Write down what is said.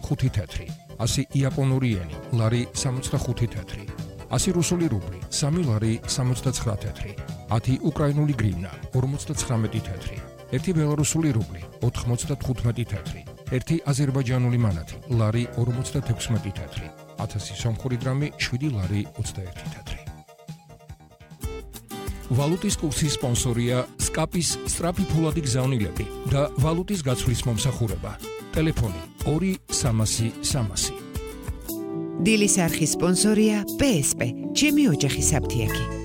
5 თეთრი, 100 იაპონური ენი, ლარი 65 თეთრი, 100 რუსული რუბლი, 3 ლარი 69 თეთრი, 10 უკრაინული გრივნა, 59 თეთრი, 1 ბელარუსული რუბლი, 95 თეთრი, 1 აზერბაიჯანული მანათი, ლარი 56 თეთრი, 1000 სომხური დრამი, 7 ლარი 21 თეთრი. ვალუტის კურსის სპონსორია სკაპის სწრაფი ფულადი გზავნილები და ვალუტის გაცვლის მომსახურება. ტელეფონი 2-300-300. დილის არხის სპონსორია PSP, ჩემი ოჯახის აფთიაქი.